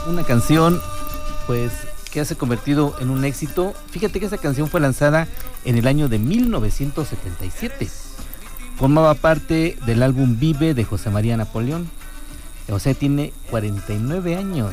una canción pues que se ha convertido en un éxito. Fíjate que esa canción fue lanzada en el año de 1977. Formaba parte del álbum Vive de José María Napoleón. O sea, tiene 49 años.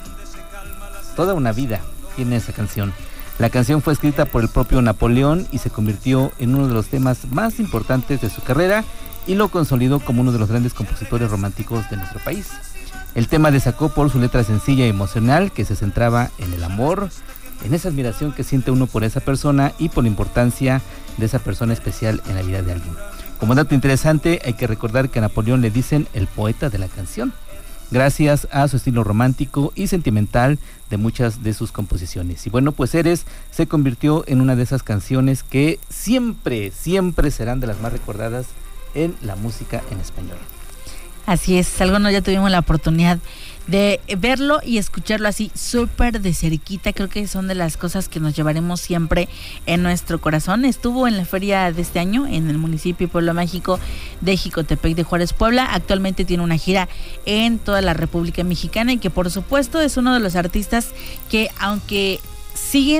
Toda una vida tiene esa canción. La canción fue escrita por el propio Napoleón y se convirtió en uno de los temas más importantes de su carrera y lo consolidó como uno de los grandes compositores románticos de nuestro país. El tema destacó por su letra sencilla y emocional que se centraba en el amor, en esa admiración que siente uno por esa persona y por la importancia de esa persona especial en la vida de alguien. Como dato interesante, hay que recordar que a Napoleón le dicen el poeta de la canción, gracias a su estilo romántico y sentimental de muchas de sus composiciones. Y bueno, pues Eres se convirtió en una de esas canciones que siempre serán de las más recordadas en la música en español. Así es, algunos ya tuvimos la oportunidad de verlo y escucharlo así súper de cerquita. Creo que son de las cosas que nos llevaremos siempre en nuestro corazón. Estuvo en la feria de este año en el municipio y pueblo mágico de Jicotepec de Juárez, Puebla. Actualmente tiene una gira en toda la República Mexicana y que por supuesto es uno de los artistas que, aunque siguen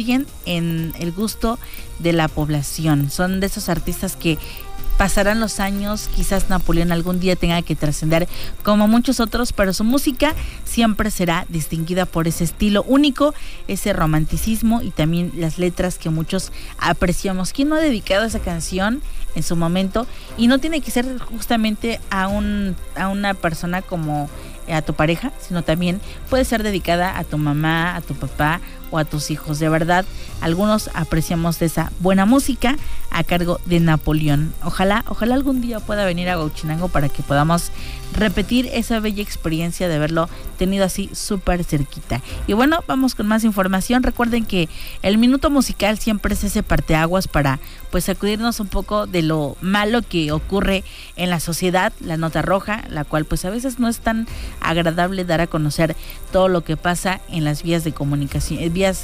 en el gusto de la población, son de esos artistas que pasarán los años, quizás Napoleón algún día tenga que trascender como muchos otros, pero su música siempre será distinguida por ese estilo único, ese romanticismo y también las letras que muchos apreciamos. ¿Quién no ha dedicado esa canción en su momento? Y no tiene que ser justamente a una persona como a tu pareja, sino también puede ser dedicada a tu mamá, a tu papá o a tus hijos. De verdad, algunos apreciamos de esa buena música a cargo de Napoleón. Ojalá algún día pueda venir a Huauchinango para que podamos repetir esa bella experiencia de haberlo tenido así súper cerquita. Y bueno, vamos con más información. Recuerden que el minuto musical siempre es ese parteaguas para pues sacudirnos un poco de lo malo que ocurre en la sociedad, la nota roja, la cual pues a veces no es tan agradable dar a conocer todo lo que pasa en las vías de comunicación,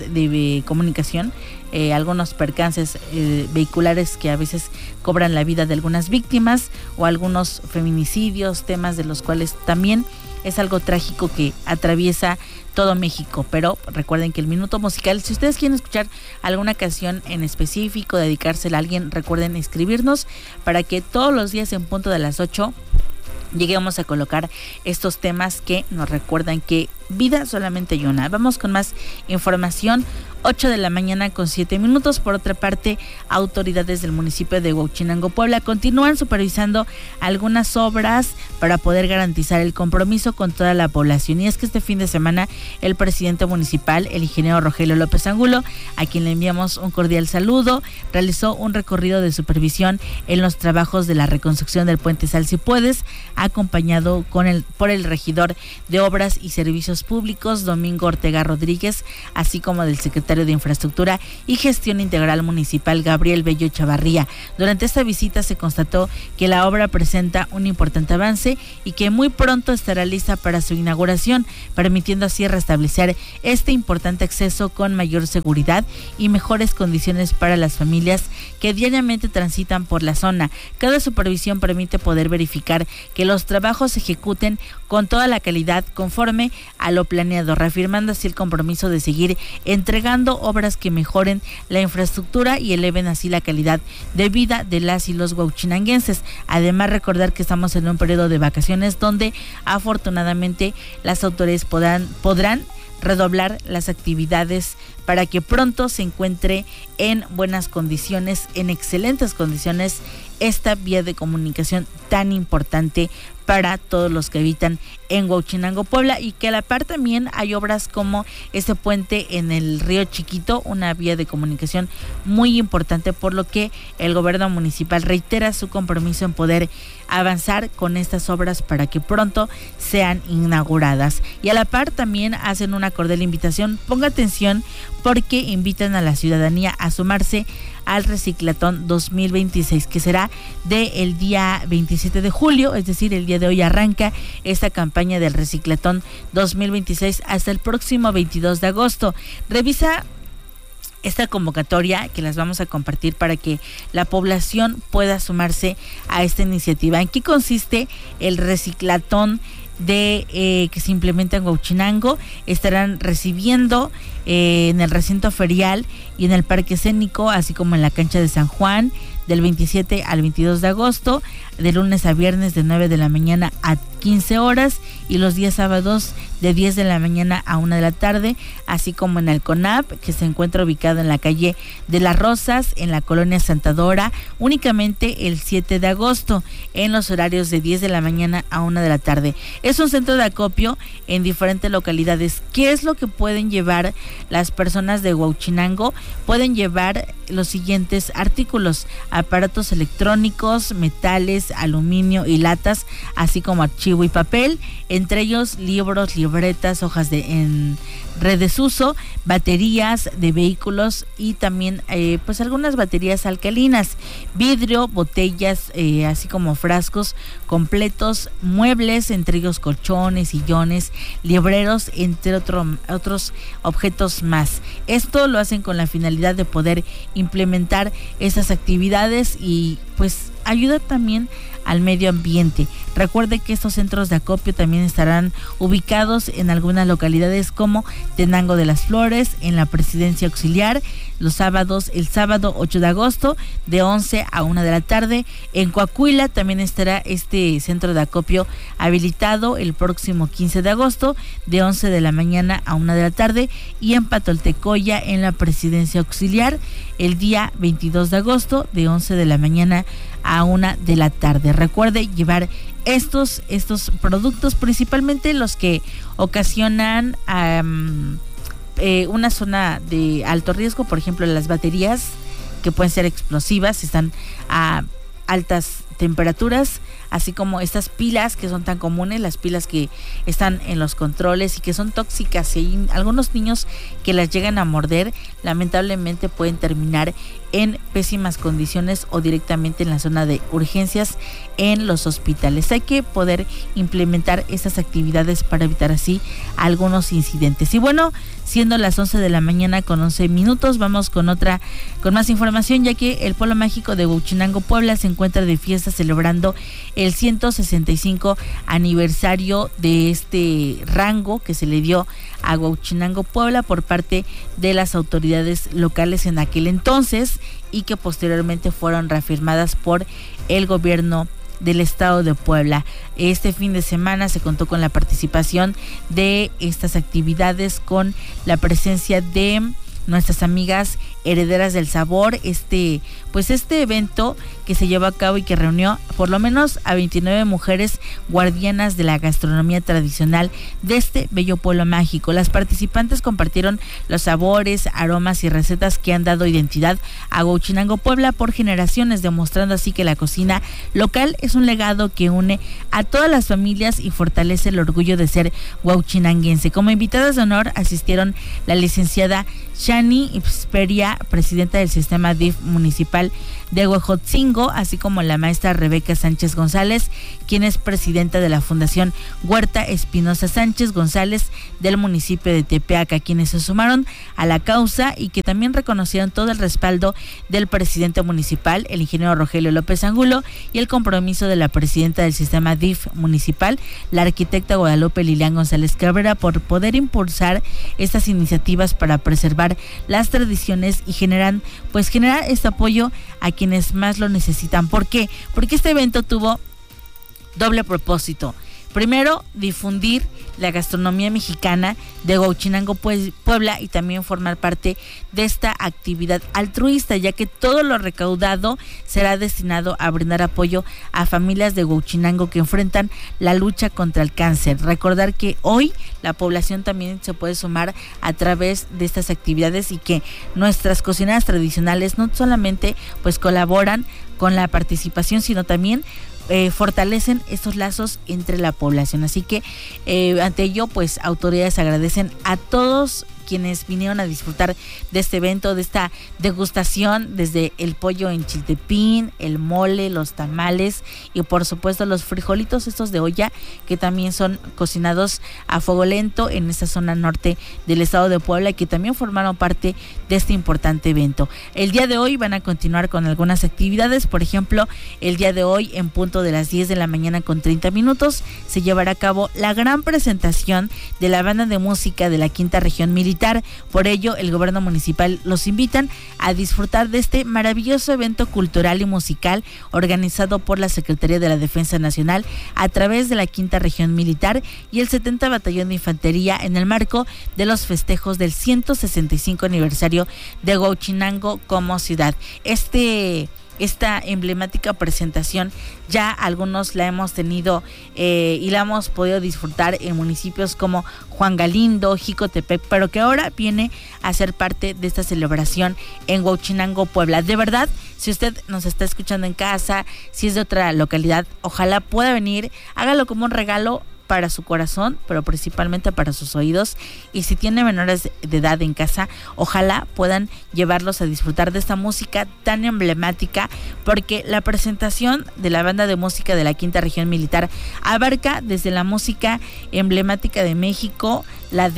algunos percances vehiculares que a veces cobran la vida de algunas víctimas o algunos feminicidios, temas de los cuales también es algo trágico que atraviesa todo México. Pero recuerden que el minuto musical, si ustedes quieren escuchar alguna canción en específico, dedicársela a alguien, recuerden escribirnos para que todos los días en punto de las 8 lleguemos a colocar estos temas que nos recuerdan que vida solamente hay una. Vamos con más información. 8 de la mañana con 7 minutos. Por otra parte, autoridades del municipio de Huauchinango, Puebla, continúan supervisando algunas obras para poder garantizar el compromiso con toda la población. Y es que este fin de semana el presidente municipal, el ingeniero Rogelio López Angulo, a quien le enviamos un cordial saludo, realizó un recorrido de supervisión en los trabajos de la reconstrucción del puente Sal Si Puedes, acompañado por el regidor de Obras y Servicios Públicos, Domingo Ortega Rodríguez, así como del secretario de Infraestructura y Gestión Integral Municipal, Gabriel Bello Chavarría. Durante esta visita se constató que la obra presenta un importante avance y que muy pronto estará lista para su inauguración, permitiendo así restablecer este importante acceso con mayor seguridad y mejores condiciones para las familias que diariamente transitan por la zona. Cada supervisión permite poder verificar que los trabajos se ejecuten con toda la calidad conforme a lo planeado, reafirmando así el compromiso de seguir entregando obras que mejoren la infraestructura y eleven así la calidad de vida de las y los huauchinanguenses. Además, recordar que estamos en un periodo de vacaciones donde afortunadamente las autoridades podrán redoblar las actividades para que pronto se encuentre en buenas condiciones, en excelentes condiciones, esta vía de comunicación tan importante para todos los que habitan en Huauchinango, Puebla, y que a la par también hay obras como este puente en el río Chiquito, una vía de comunicación muy importante, por lo que el gobierno municipal reitera su compromiso en poder avanzar con estas obras para que pronto sean inauguradas. Y a la par también hacen una cordial invitación, ponga atención, porque invitan a la ciudadanía a sumarse al Reciclatón 2026, que será del día 27 de julio, es decir, el día de hoy arranca esta campaña del Reciclatón 2026 hasta el próximo 22 de agosto. Revisa esta convocatoria que las vamos a compartir para que la población pueda sumarse a esta iniciativa. ¿En qué consiste el Reciclatón que se implementa en Huauchinango. Estarán recibiendo en el recinto ferial y en el parque escénico, así como en la cancha de San Juan, del 27 al 22 de agosto, de lunes a viernes de 9 de la mañana a 15 horas y los días sábados de 10 de la mañana a 1 de la tarde, así como en el CONAP, que se encuentra ubicado en la calle de Las Rosas, en la colonia Santa Dora, únicamente el 7 de agosto, en los horarios de 10 de la mañana a 1 de la tarde. Es un centro de acopio en diferentes localidades. ¿Qué es lo que pueden llevar las personas de Huauchinango? Pueden llevar los siguientes artículos: aparatos electrónicos, metales, aluminio y latas, así como archivo y papel, entre ellos libros, libretas, hojas en red desuso, baterías de vehículos y también pues algunas baterías alcalinas, vidrio, botellas, así como frascos completos, muebles, entre ellos colchones, sillones, libreros, entre otros objetos más. Esto lo hacen con la finalidad de poder implementar esas actividades y pues ayuda también al medio ambiente. Recuerde que estos centros de acopio también estarán ubicados en algunas localidades como Tenango de las Flores, en la Presidencia Auxiliar, el sábado 8 de agosto de 11 a 1 de la tarde. En Coahuila también estará este centro de acopio habilitado el próximo 15 de agosto de 11 de la mañana a 1 de la tarde, y en Patoltecoya, en la Presidencia Auxiliar, el día 22 de agosto de 11 de la mañana a 1 de la tarde. Recuerde llevar estos productos, principalmente los que ocasionan una zona de alto riesgo, por ejemplo las baterías, que pueden ser explosivas, están a altas temperaturas, así como estas pilas que son tan comunes, las pilas que están en los controles y que son tóxicas, y hay algunos niños que las llegan a morder, lamentablemente pueden terminar en pésimas condiciones o directamente en la zona de urgencias en los hospitales. Hay que poder implementar estas actividades para evitar así algunos incidentes. Y bueno, siendo las 11 de la mañana con 11 minutos, vamos con más información, ya que el Pueblo Mágico de Huauchinango, Puebla, se encuentra de fiesta celebrando el 165 aniversario de este rango que se le dio a Huauchinango, Puebla, por parte de las autoridades locales en aquel entonces, y que posteriormente fueron reafirmadas por el gobierno del estado de Puebla. Este fin de semana se contó con la participación de estas actividades, con la presencia de nuestras amigas Herederas del Sabor, este evento que se llevó a cabo y que reunió por lo menos a 29 mujeres guardianas de la gastronomía tradicional de este bello pueblo mágico. Las participantes compartieron los sabores, aromas y recetas que han dado identidad a Huauchinango, Puebla, por generaciones, demostrando así que la cocina local es un legado que une a todas las familias y fortalece el orgullo de ser huauchinanguense. Como invitadas de honor asistieron la licenciada Shani Ipsperia, presidenta del sistema DIF municipal de Huejotzingo, así como la maestra Rebeca Sánchez González, quien es presidenta de la Fundación Huerta Espinosa Sánchez González del municipio de Tepeaca, quienes se sumaron a la causa y que también reconocieron todo el respaldo del presidente municipal, el ingeniero Rogelio López Angulo, y el compromiso de la presidenta del sistema DIF municipal, la arquitecta Guadalupe Lilian González Cabrera, por poder impulsar estas iniciativas para preservar las tradiciones y generar este apoyo a quienes más lo necesitan. ¿Por qué? Porque este evento tuvo doble propósito. Primero, difundir la gastronomía mexicana de Huauchinango, Puebla, y también formar parte de esta actividad altruista, ya que todo lo recaudado será destinado a brindar apoyo a familias de Huauchinango que enfrentan la lucha contra el cáncer. Recordar que hoy la población también se puede sumar a través de estas actividades, y que nuestras cocineras tradicionales no solamente colaboran con la participación, sino también fortalecen estos lazos entre la población. Así que ante ello, autoridades agradecen a todos quienes vinieron a disfrutar de este evento, de esta degustación, desde el pollo en chiltepín, el mole, los tamales y por supuesto los frijolitos estos de olla que también son cocinados a fuego lento en esta zona norte del estado de Puebla y que también formaron parte de este importante evento. El día de hoy van a continuar con algunas actividades, por ejemplo, el día de hoy en punto de las 10 de la mañana con 30 minutos se llevará a cabo la gran presentación de la banda de música de la Quinta Región Militar. Por ello, el gobierno municipal los invitan a disfrutar de este maravilloso evento cultural y musical organizado por la Secretaría de la Defensa Nacional a través de la Quinta Región Militar y el 70 Batallón de Infantería en el marco de los festejos del 165 aniversario de Huauchinango como ciudad. Esta emblemática presentación ya algunos la hemos tenido y la hemos podido disfrutar en municipios como Juan Galindo, Jicotepec, pero que ahora viene a ser parte de esta celebración en Huauchinango, Puebla. De verdad, si usted nos está escuchando en casa, si es de otra localidad, ojalá pueda venir, hágalo como un regalo para su corazón, pero principalmente para sus oídos, y si tiene menores de edad en casa, ojalá puedan llevarlos a disfrutar de esta música tan emblemática, porque la presentación de la banda de música de la Quinta Región Militar abarca desde la música emblemática de México, la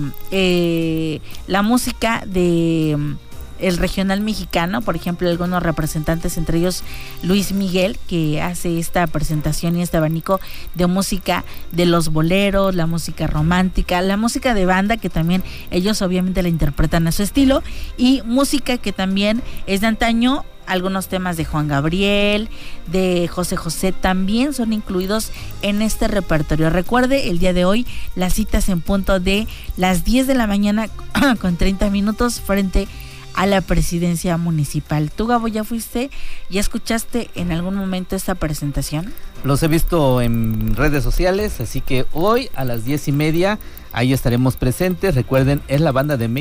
música de el regional mexicano, por ejemplo, algunos representantes, entre ellos Luis Miguel, que hace esta presentación y este abanico de música de los boleros, la música romántica, la música de banda, que también ellos obviamente la interpretan a su estilo, y música que también es de antaño. Algunos temas de Juan Gabriel, de José José, también son incluidos en este repertorio. Recuerde, el día de hoy, las citas en punto de las 10 de la mañana con 30 minutos frente a la presidencia municipal. ¿Tú, Gabo, ya fuiste? ¿Ya escuchaste en algún momento esta presentación? Los he visto en redes sociales, así que hoy a las 10:30 ahí estaremos presentes. Recuerden, es la banda de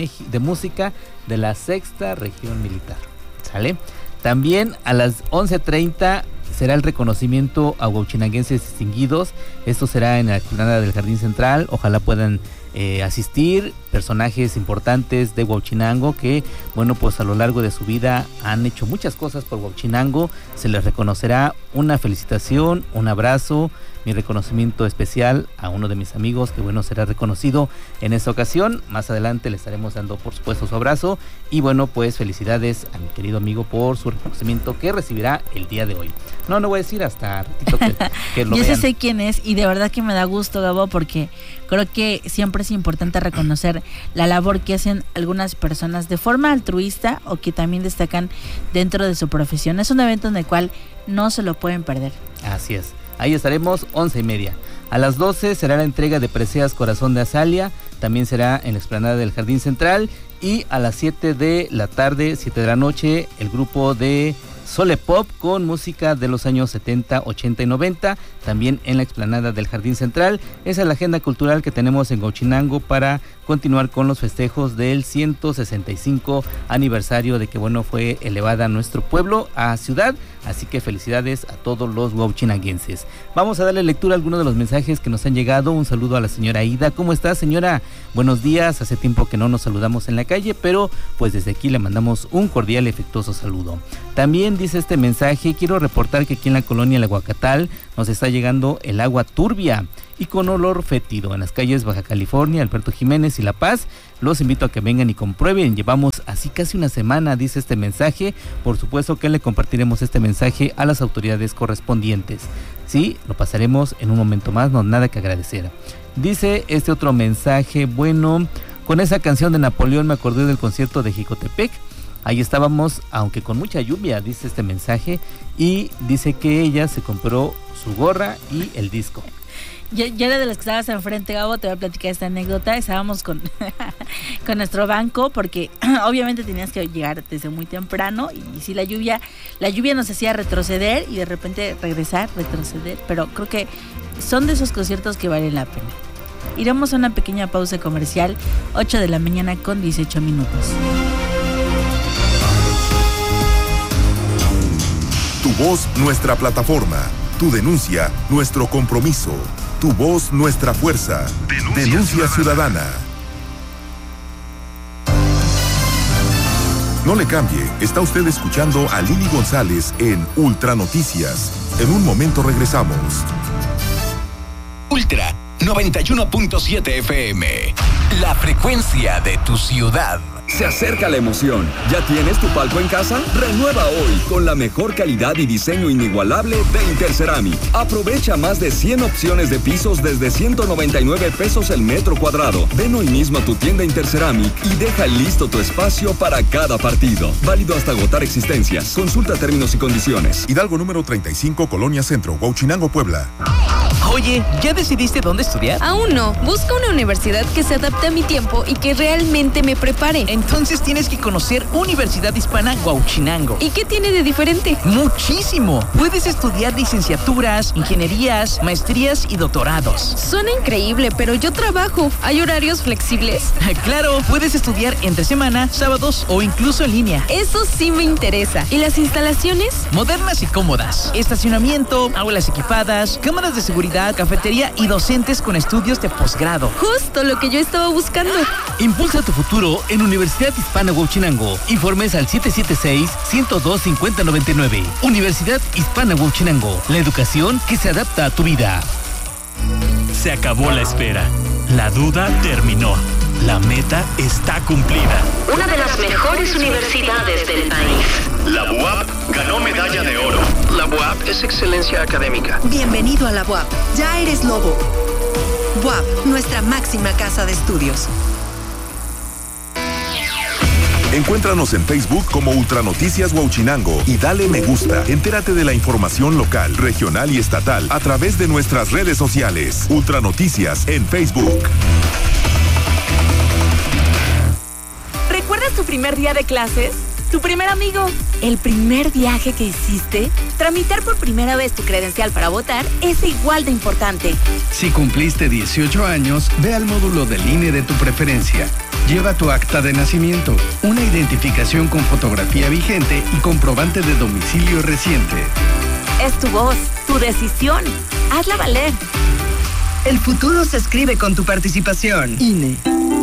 música de la Sexta Región Militar. ¿Sale? También a las 11:30 será el reconocimiento a huauchinanguenses distinguidos. Esto será en la explanada del Jardín Central. Ojalá puedan asistir personajes importantes de Huauchinango que, bueno, pues a lo largo de su vida han hecho muchas cosas por Huauchinango. Se les reconocerá. Una felicitación, un abrazo, mi reconocimiento especial a uno de mis amigos que, bueno, será reconocido en esta ocasión. Más adelante le estaremos dando, por supuesto, su abrazo y, bueno, pues felicidades a mi querido amigo por su reconocimiento que recibirá el día de hoy. No voy a decir hasta ratito que lo vean. Yo sé quién es y de verdad que me da gusto, Gabo, porque creo que siempre es importante reconocer la labor que hacen algunas personas de forma altruista o que también destacan dentro de su profesión. Es un evento en el cual no se lo pueden perder. Así es. Ahí estaremos 11:30. A las 12 será la entrega de preseas Corazón de Azalia. También será en la explanada del Jardín Central. Y a las 7 de la tarde, 7 de la noche, el grupo de Sole Pop con música de los años 70, 80 y 90, también en la explanada del Jardín Central. Esa es la agenda cultural que tenemos en Huauchinango para continuar con los festejos del 165 aniversario de que, bueno, fue elevada nuestro pueblo a ciudad. Así que felicidades a todos los huauchinanguenses. Vamos a darle lectura a algunos de los mensajes que nos han llegado. Un saludo a la señora Ida. ¿Cómo está, señora? Buenos días. Hace tiempo que no nos saludamos en la calle, pero pues desde aquí le mandamos un cordial y afectuoso saludo. También dice este mensaje: quiero reportar que aquí en la colonia La Huacatal nos está llegando el agua turbia y con olor fétido en las calles Baja California, Alberto Jiménez y La Paz. Los invito a que vengan y comprueben. Llevamos así casi una semana, dice este mensaje. Por supuesto que le compartiremos este mensaje a las autoridades correspondientes. Sí, lo pasaremos en un momento más, no nada que agradecer. Dice este otro mensaje: bueno, con esa canción de Napoleón me acordé del concierto de Jicotepec. Ahí estábamos, aunque con mucha lluvia, dice este mensaje, y dice que ella se compró su gorra y el disco. Yo era de las que estabas enfrente, Gabo, te voy a platicar esta anécdota. Estábamos con nuestro banco, porque obviamente tenías que llegar desde muy temprano, y sí, la lluvia nos hacía retroceder y de repente regresar, retroceder, pero creo que son de esos conciertos que valen la pena. Iremos a una pequeña pausa comercial, 8 de la mañana con 18 minutos. Tu voz, nuestra plataforma. Tu denuncia, nuestro compromiso. Tu voz, nuestra fuerza. Denuncia ciudadana. No le cambie, está usted escuchando a Lili González en Ultra Noticias. En un momento regresamos. Ultra 91.7 FM, la frecuencia de tu ciudad. Se acerca la emoción. ¿Ya tienes tu palco en casa? Renueva hoy con la mejor calidad y diseño inigualable de Interceramic. Aprovecha más de 100 opciones de pisos desde 199 pesos el metro cuadrado. Ven hoy mismo a tu tienda Interceramic y deja listo tu espacio para cada partido. Válido hasta agotar existencias. Consulta términos y condiciones. Hidalgo número 35, Colonia Centro, Huauchinango, Puebla. Oye, ¿ya decidiste dónde estudiar? Aún no. Busco una universidad que se adapte a mi tiempo y que realmente me prepare. Entonces tienes que conocer Universidad Hispana Huauchinango. ¿Y qué tiene de diferente? Muchísimo. Puedes estudiar licenciaturas, ingenierías, maestrías y doctorados. Suena increíble, pero yo trabajo. ¿Hay horarios flexibles? Claro, puedes estudiar entre semana, sábados o incluso en línea. Eso sí me interesa. ¿Y las instalaciones? Modernas y cómodas. Estacionamiento, aulas equipadas, cámaras de seguridad, cafetería y docentes con estudios de posgrado. Justo lo que yo estaba buscando. Impulsa tu futuro en Universidad Hispana Huauchinango. Informes al 776-102-5099. Universidad Hispana Huauchinango. La educación que se adapta a tu vida. Se acabó la espera. La duda terminó. La meta está cumplida. Una de las mejores universidades del país. La UAP ganó medalla de oro. La UAP es excelencia académica. Bienvenido a la UAP. Ya eres lobo. UAP, nuestra máxima casa de estudios. Encuéntranos en Facebook como Ultranoticias Huauchinango y dale me gusta. Entérate de la información local, regional y estatal a través de nuestras redes sociales. Ultranoticias en Facebook. ¿Recuerdas tu primer día de clases? ¿Tu primer amigo? ¿El primer viaje que hiciste? Tramitar por primera vez tu credencial para votar es igual de importante. Si cumpliste 18 años, ve al módulo del INE de tu preferencia. Lleva tu acta de nacimiento, una identificación con fotografía vigente y comprobante de domicilio reciente. Es tu voz, tu decisión. Hazla valer. El futuro se escribe con tu participación. INE.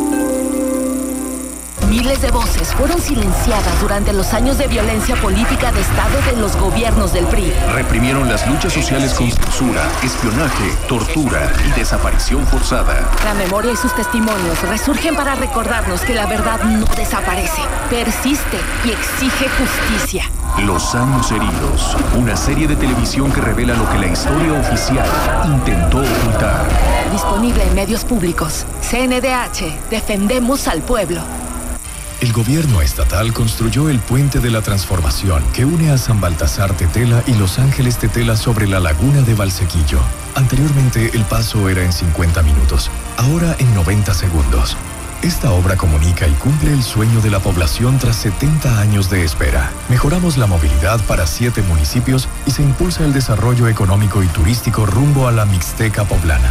Miles de voces fueron silenciadas durante los años de violencia política de Estado de los gobiernos del PRI. Reprimieron las luchas sociales con censura, espionaje, tortura y desaparición forzada. La memoria y sus testimonios resurgen para recordarnos que la verdad no desaparece, persiste y exige justicia. Los años heridos, una serie de televisión que revela lo que la historia oficial intentó ocultar. Disponible en medios públicos. CNDH, defendemos al pueblo. El gobierno estatal construyó el Puente de la Transformación que une a San Baltasar Tetela y Los Ángeles Tetela sobre la laguna de Valsequillo. Anteriormente el paso era en 50 minutos, ahora en 90 segundos. Esta obra comunica y cumple el sueño de la población tras 70 años de espera. Mejoramos la movilidad para 7 municipios y se impulsa el desarrollo económico y turístico rumbo a la Mixteca poblana.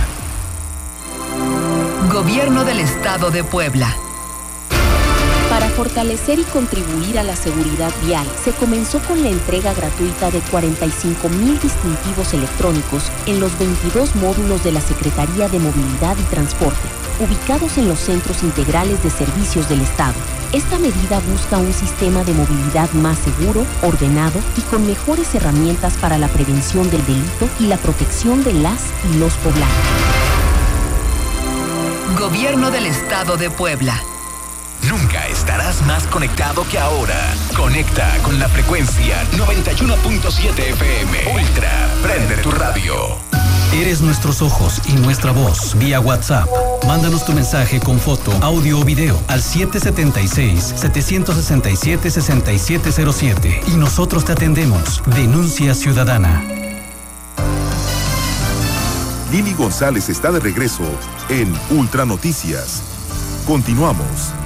Gobierno del Estado de Puebla. Para fortalecer y contribuir a la seguridad vial, se comenzó con la entrega gratuita de 45,000 distintivos electrónicos en los 22 módulos de la Secretaría de Movilidad y Transporte, ubicados en los centros integrales de servicios del Estado. Esta medida busca un sistema de movilidad más seguro, ordenado y con mejores herramientas para la prevención del delito y la protección de las y los poblanos. Gobierno del Estado de Puebla. Nunca estarás más conectado que ahora. Conecta con la frecuencia 91.7 FM. Ultra, prende tu radio. Eres nuestros ojos y nuestra voz vía WhatsApp. Mándanos tu mensaje con foto, audio o video al 776-767-6707 y nosotros te atendemos. Denuncia ciudadana. Lili González está de regreso en Ultra Noticias. Continuamos.